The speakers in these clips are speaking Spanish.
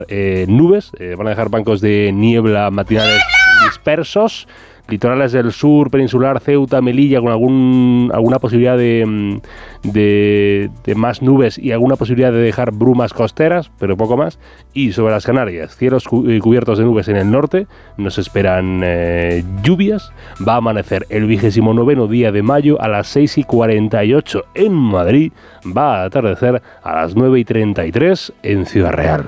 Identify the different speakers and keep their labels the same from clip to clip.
Speaker 1: nubes, van a dejar bancos de niebla matinales dispersos, litorales del sur, peninsular, Ceuta, Melilla, con alguna posibilidad de más nubes y alguna posibilidad de dejar brumas costeras, pero poco más. Y sobre las Canarias, cielos cubiertos de nubes en el norte, nos esperan lluvias. Va a amanecer el 29º día de mayo a las 6:48 en Madrid. Va a atardecer a las 9:33 en Ciudad Real.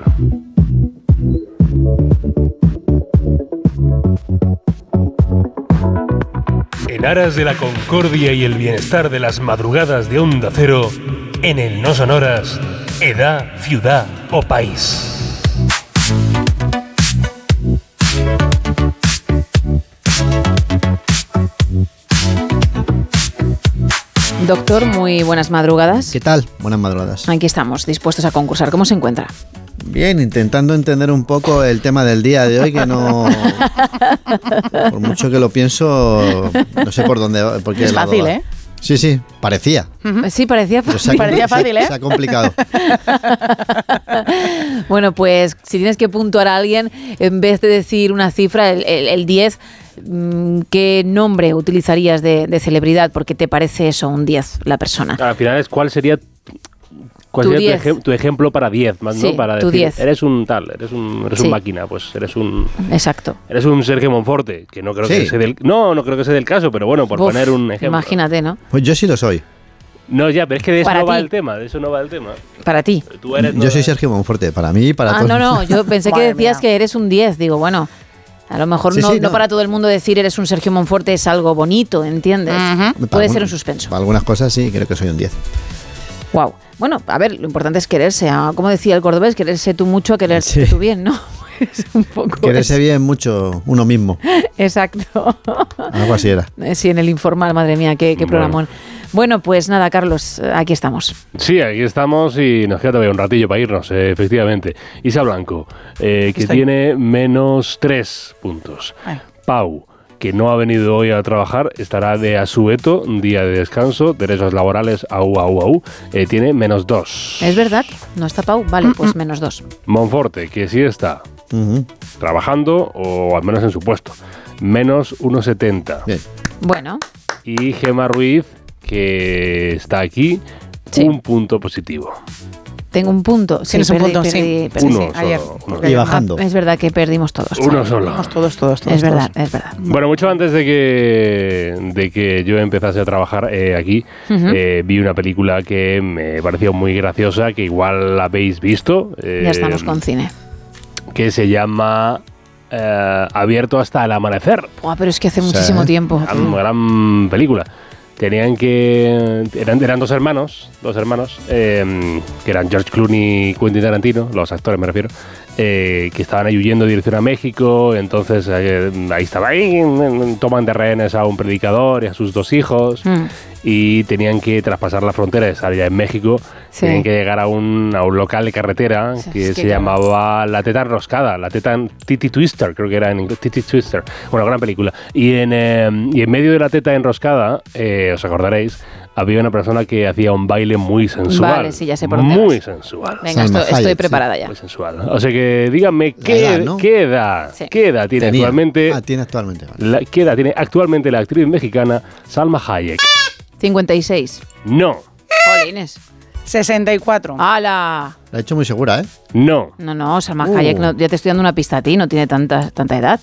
Speaker 1: En aras de la concordia y el bienestar de las madrugadas de Onda Cero, en el No Sonoras, edad, ciudad o país.
Speaker 2: Doctor, muy buenas madrugadas.
Speaker 3: ¿Qué tal? Buenas madrugadas.
Speaker 2: Aquí estamos, dispuestos a concursar. ¿Cómo se encuentra?
Speaker 3: Bien, intentando entender un poco el tema del día de hoy, que no... Por mucho que lo pienso, no sé por dónde... Por qué
Speaker 4: es
Speaker 3: lado
Speaker 4: fácil,
Speaker 3: va.
Speaker 4: ¿eh?
Speaker 3: Sí, sí, parecía.
Speaker 2: Sí, parecía fácil.
Speaker 4: Parecía fácil, ¿eh?
Speaker 3: Se ha complicado.
Speaker 2: Bueno, pues si tienes que puntuar a alguien, en vez de decir una cifra, el 10, ¿qué nombre utilizarías de celebridad? Porque te parece eso, un 10, la persona.
Speaker 1: Al final es cuál sería tu ejemplo para 10, más,
Speaker 2: sí,
Speaker 1: ¿no? Para
Speaker 2: tu
Speaker 1: decir,
Speaker 2: 10.
Speaker 1: Eres un tal, eres un máquina, pues eres un...
Speaker 2: Exacto.
Speaker 1: Eres un Sergio Monforte, que no creo
Speaker 3: Sí.
Speaker 1: que sea del... No creo que sea del caso, pero bueno, por poner un ejemplo.
Speaker 2: Imagínate, ¿no?
Speaker 3: Pues yo sí lo soy.
Speaker 1: No, ya, pero es que de eso
Speaker 2: Para
Speaker 1: no va
Speaker 2: ti.
Speaker 1: el tema, de eso no va el tema.
Speaker 2: Para ti.
Speaker 1: Tú eres...
Speaker 3: Yo soy Sergio Monforte, para mí y para todos.
Speaker 2: No, yo pensé que
Speaker 4: Madre
Speaker 2: decías
Speaker 4: mía.
Speaker 2: que eres un 10. Digo, bueno, a lo mejor
Speaker 3: Sí,
Speaker 2: no,
Speaker 3: sí,
Speaker 2: no
Speaker 3: no.
Speaker 2: para todo el mundo decir eres un Sergio Monforte es algo bonito, ¿entiendes?
Speaker 4: Ujú.
Speaker 2: Puede ser un suspenso.
Speaker 3: Para algunas cosas sí, creo que soy un 10.
Speaker 2: Wow. Bueno, a ver, lo importante es quererse. Como decía el cordobés, quererse tú mucho, quererse
Speaker 3: Sí.
Speaker 2: tú bien, ¿no? Es un poco
Speaker 3: Quererse
Speaker 2: eso.
Speaker 3: bien mucho uno mismo.
Speaker 2: Exacto.
Speaker 3: Algo así era.
Speaker 2: Sí, en el informal, madre mía, qué
Speaker 1: Bueno.
Speaker 2: programón. Bueno, pues nada, Carlos, aquí estamos.
Speaker 1: Sí, aquí estamos y nos queda todavía un ratillo para irnos, efectivamente. Isa Blanco, que
Speaker 4: Estoy.
Speaker 1: tiene menos 3 puntos.
Speaker 4: Ay.
Speaker 1: Pau, que no ha venido hoy a trabajar, estará de asueto, un día de descanso, derechos laborales, tiene menos 2.
Speaker 2: ¿Es verdad? ¿No está Pau? Vale, pues menos 2.
Speaker 1: Monforte, que sí está
Speaker 3: Ujú.
Speaker 1: trabajando, o al menos en su puesto, menos 1,70.
Speaker 3: Bien.
Speaker 2: Bueno,
Speaker 1: Y Gemma Ruiz, que está aquí,
Speaker 2: Sí.
Speaker 1: un punto positivo.
Speaker 2: tengo un punto. Sí,
Speaker 4: Tienes un
Speaker 2: perdí,
Speaker 4: punto,
Speaker 2: perdí,
Speaker 4: sí.
Speaker 2: perdí.
Speaker 1: Uno
Speaker 4: ayer.
Speaker 1: solo.
Speaker 4: Porque
Speaker 3: Y bajando.
Speaker 2: Es verdad que perdimos todos.
Speaker 1: Uno solo.
Speaker 4: Vamos todos.
Speaker 2: Es verdad, es verdad.
Speaker 1: Bueno, mucho antes de que yo empezase a trabajar aquí,
Speaker 2: Ujú.
Speaker 1: vi una película que me pareció muy graciosa, que igual la habéis visto.
Speaker 2: Ya estamos con cine.
Speaker 1: Que se llama Abierto hasta el amanecer.
Speaker 2: Buah, pero es que hace
Speaker 3: Sí.
Speaker 2: muchísimo tiempo.
Speaker 1: Gran película. Eran dos hermanos, que eran George Clooney y Quentin Tarantino, los actores me refiero, que estaban ahí huyendo en dirección a México. Entonces toman de rehenes a un predicador y a sus 2 hijos,
Speaker 2: Mm.
Speaker 1: y tenían que traspasar la frontera de estar ya en México.
Speaker 2: Sí.
Speaker 1: Tenían que llegar a un local de carretera
Speaker 2: Sí,
Speaker 1: que
Speaker 2: es que
Speaker 1: se
Speaker 2: claro.
Speaker 1: llamaba La Teta Enroscada, Titty Twister, creo que era en inglés, Titty Twister. Bueno, gran película. Y en medio de La Teta Enroscada, os acordaréis, había una persona que hacía un baile muy sensual.
Speaker 2: Vale, sí, ya sé por dónde
Speaker 1: Muy
Speaker 2: vas.
Speaker 1: sensual.
Speaker 2: Venga,
Speaker 3: Salma
Speaker 2: estoy
Speaker 3: Hayek,
Speaker 2: preparada ya.
Speaker 1: Muy sensual. O sea que díganme
Speaker 3: La edad, ¿no?
Speaker 1: qué edad
Speaker 2: Sí.
Speaker 1: tiene
Speaker 3: Tenía.
Speaker 1: actualmente.
Speaker 3: Tiene actualmente. Vale.
Speaker 1: ¿Qué edad tiene actualmente la actriz mexicana Salma Hayek?
Speaker 2: 56.
Speaker 1: No,
Speaker 2: Jolines.
Speaker 4: 64.
Speaker 2: ¡Hala!
Speaker 3: La he hecho muy segura, ¿eh?
Speaker 1: no.
Speaker 2: No, Salma Hayek, ya te estoy dando una pista a ti, no tiene tanta edad.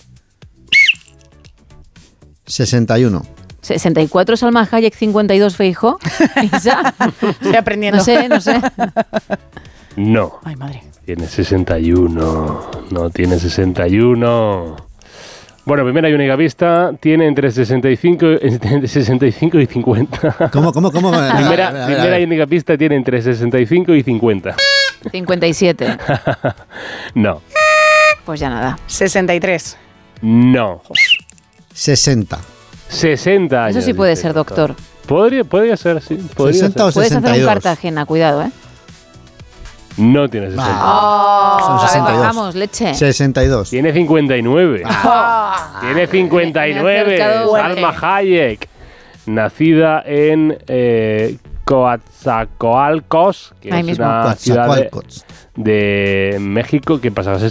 Speaker 3: 61.
Speaker 2: 64 Salma Hayek, 52 Feijóo. Isa,
Speaker 4: Estoy aprendiendo.
Speaker 2: no sé.
Speaker 1: No.
Speaker 4: Ay, madre.
Speaker 1: Tiene 61. No tiene 61. Bueno, primera y única pista, tiene entre 65 y 50.
Speaker 3: ¿Cómo?
Speaker 1: Primera y única pista, tiene entre 65 y 50.
Speaker 2: 57.
Speaker 1: No.
Speaker 2: Pues ya nada.
Speaker 4: 63.
Speaker 1: No.
Speaker 3: 60.
Speaker 1: 60 años.
Speaker 2: Eso sí puede
Speaker 1: dice
Speaker 2: ser,
Speaker 1: el
Speaker 2: doctor.
Speaker 1: Podría ser, sí. Podría
Speaker 3: 60 o
Speaker 1: ser.
Speaker 2: Puedes hacer un
Speaker 3: 62.
Speaker 2: Cartagena, cuidado, ¿eh?
Speaker 1: No tiene 60.
Speaker 3: Son
Speaker 2: a ver,
Speaker 3: 62.
Speaker 2: bajamos, leche.
Speaker 3: 62.
Speaker 1: Tiene 59. Tiene
Speaker 2: Me he
Speaker 1: 59.
Speaker 2: acercado.
Speaker 1: Salma Hayek. Nacida en Coatzacoalcos, que
Speaker 2: Ahí
Speaker 1: es
Speaker 2: mismo.
Speaker 1: una ciudad
Speaker 3: Coatzacoalcos.
Speaker 1: de México, ¿qué pasa?